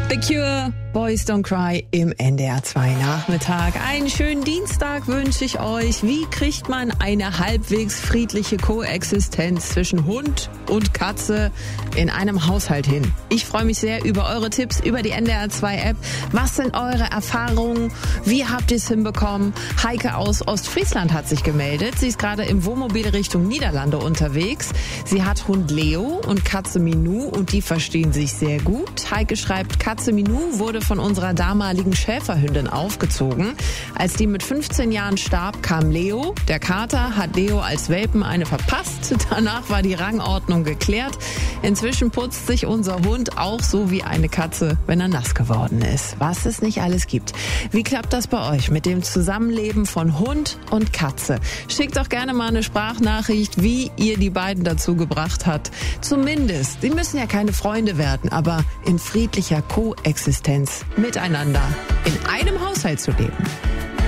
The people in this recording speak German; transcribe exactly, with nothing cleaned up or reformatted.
The Cure, Boys Don't Cry im N D R zwei Nachmittag. Einen schönen Dienstag wünsche ich euch. Wie kriegt man eine halbwegs friedliche Koexistenz zwischen Hund und Katze in einem Haushalt hin? Ich freue mich sehr über eure Tipps, über die N D R zwei App. Was sind eure Erfahrungen? Wie habt ihr es hinbekommen? Heike aus Ostfriesland hat sich gemeldet. Sie ist gerade im Wohnmobil Richtung Niederlande unterwegs. Sie hat Hund Leo und Katze Minou und die verstehen sich sehr gut. Heike schreibt, Katze Minou wurde von unserer damaligen Schäferhündin aufgezogen. Als die mit fünfzehn Jahren starb, kam Leo. Der Kater hat Leo als Welpen eine verpasst. Danach war die Rangordnung geklärt. Inzwischen putzt sich unser Hund auch so wie eine Katze, wenn er nass geworden ist. Was es nicht alles gibt. Wie klappt das bei euch mit dem Zusammenleben von Hund und Katze? Schickt doch gerne mal eine Sprachnachricht, wie ihr die beiden dazu gebracht habt. Zumindest, die müssen ja keine Freunde werden, aber in friedlicher Koexistenz miteinander in einem Haushalt zu leben.